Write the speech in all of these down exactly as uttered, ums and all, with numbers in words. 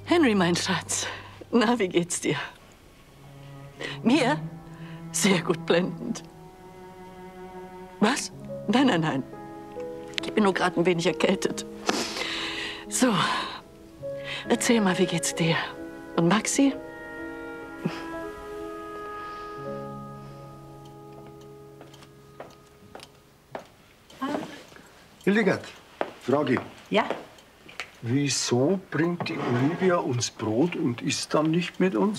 Henry, mein Schatz. Na, wie geht's dir? Mir? Sehr gut blendend. Was? Nein, nein, nein. Ich bin nur gerade ein wenig erkältet. So, erzähl mal, wie geht's dir? Und Maxi? Hildegard, Frage. Ja? Wieso bringt die Olivia uns Brot und isst dann nicht mit uns?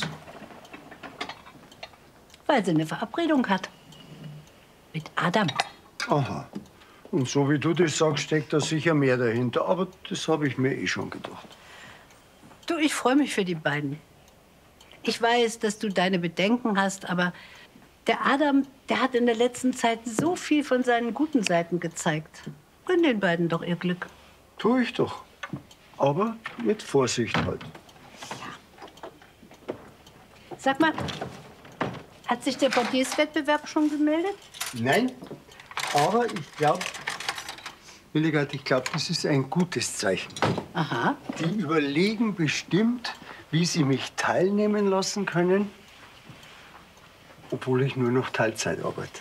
Weil sie eine Verabredung hat. Mit Adam. Aha. Und so wie du das sagst, steckt da sicher mehr dahinter. Aber das habe ich mir eh schon gedacht. Du, ich freue mich für die beiden. Ich weiß, dass du deine Bedenken hast, aber der Adam, der hat in der letzten Zeit so viel von seinen guten Seiten gezeigt. Gönn den beiden doch ihr Glück. Tu ich doch. Aber mit Vorsicht halt. Sag mal, hat sich der Portierswettbewerb schon gemeldet? Nein, aber ich glaube, Hildegard, ich glaube, das ist ein gutes Zeichen. Aha. Die überlegen bestimmt, wie sie mich teilnehmen lassen können, obwohl ich nur noch Teilzeit arbeite.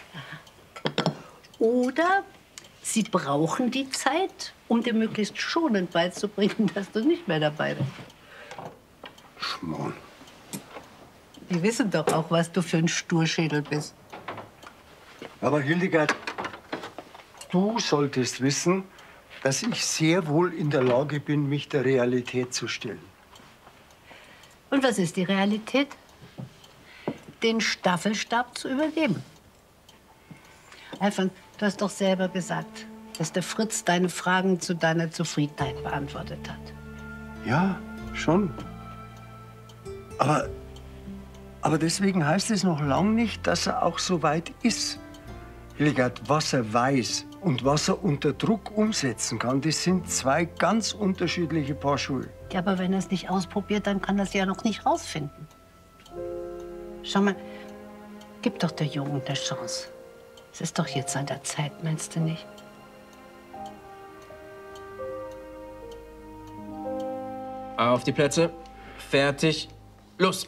Oder sie brauchen die Zeit, um dir möglichst schonend beizubringen, dass du nicht mehr dabei bist. Schmarrn. Die wissen doch auch, was du für ein Sturschädel bist. Aber Hildegard, du solltest wissen, dass ich sehr wohl in der Lage bin, mich der Realität zu stellen. Und was ist die Realität? Den Staffelstab zu übergeben. Alfons, du hast doch selber gesagt, dass der Fritz deine Fragen zu deiner Zufriedenheit beantwortet hat. Ja, schon. Aber, aber deswegen heißt es noch lange nicht, dass er auch so weit ist. Hildegard, was er weiß und was er unter Druck umsetzen kann, das sind zwei ganz unterschiedliche Paar Schuhe. Ja, aber wenn er es nicht ausprobiert, dann kann er es ja noch nicht rausfinden. Schau mal, gib doch der Jungen eine Chance. Es ist doch jetzt an der Zeit, meinst du nicht? Auf die Plätze. Fertig. Los.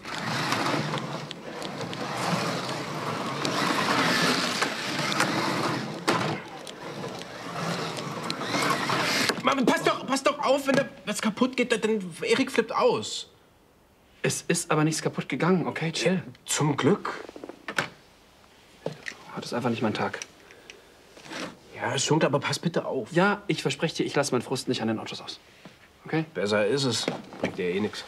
Mann, pass doch, pass doch auf, wenn da was kaputt geht, dann Erik flippt aus. Es ist aber nichts kaputt gegangen, okay? Chill. Zum Glück. Heute ist einfach nicht mein Tag. Ja, schon, aber pass bitte auf. Ja, ich verspreche dir, ich lasse meinen Frust nicht an den Autos aus. Okay? Besser ist es. Bringt dir eh nichts.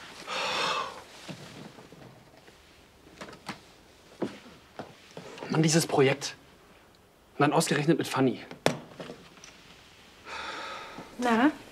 Mann, dieses Projekt. Und dann ausgerechnet mit Fanny. Na?